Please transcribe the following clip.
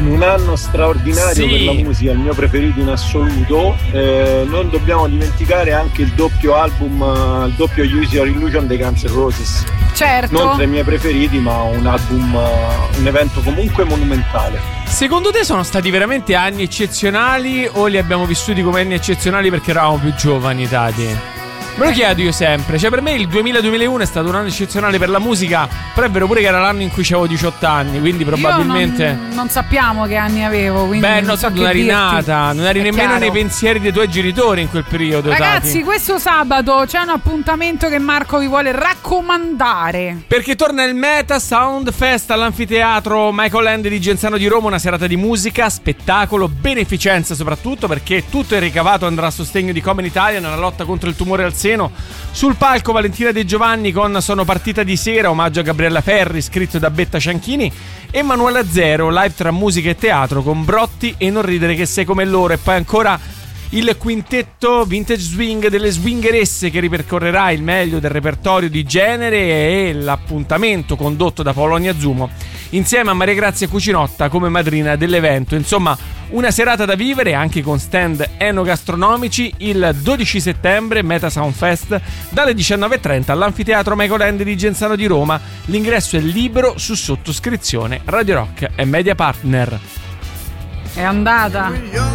un anno straordinario per la musica, il mio preferito in assoluto. Non dobbiamo dimenticare anche il doppio album, il doppio Use Your Illusion dei Guns N' Roses. Certo. Non tra i miei preferiti, ma un album, un evento comunque monumentale. Secondo te sono stati veramente anni eccezionali o li abbiamo vissuti come anni eccezionali perché eravamo più giovani, Tati? Me lo chiedo io sempre. Cioè, per me il 2000-2001 è stato un anno eccezionale per la musica, però è vero pure che era l'anno in cui avevo 18 anni, quindi probabilmente io non sappiamo che anni avevo, quindi beh, non so non eri nata, non eri nemmeno chiaro. nei pensieri dei tuoi genitori in quel periodo. Ragazzi, Tati, questo sabato c'è un appuntamento che Marco vi vuole raccomandare, perché torna il Meta Sound Fest all'anfiteatro Michael Ende di Genzano di Roma, una serata di musica, spettacolo, beneficenza soprattutto, perché tutto il ricavato andrà a sostegno di Common Italia nella lotta contro il tumore al seno. Sul palco Valentina De Giovanni con Sono partita di sera, omaggio a Gabriella Ferri, scritto da Betta Cianchini, e Manuela Zero, live tra musica e teatro con Brotti e Non ridere che sei come loro, e poi ancora il quintetto Vintage Swing delle Swingeresse che ripercorrerà il meglio del repertorio di genere, e l'appuntamento condotto da Polonia Zumo insieme a Maria Grazia Cucinotta come madrina dell'evento. Insomma, una serata da vivere anche con stand enogastronomici il 12 settembre, Meta Sound Fest dalle 19.30 all'anfiteatro Michael Ende di Genzano di Roma. L'ingresso è libero su sottoscrizione. Radio Rock è media partner. è andata.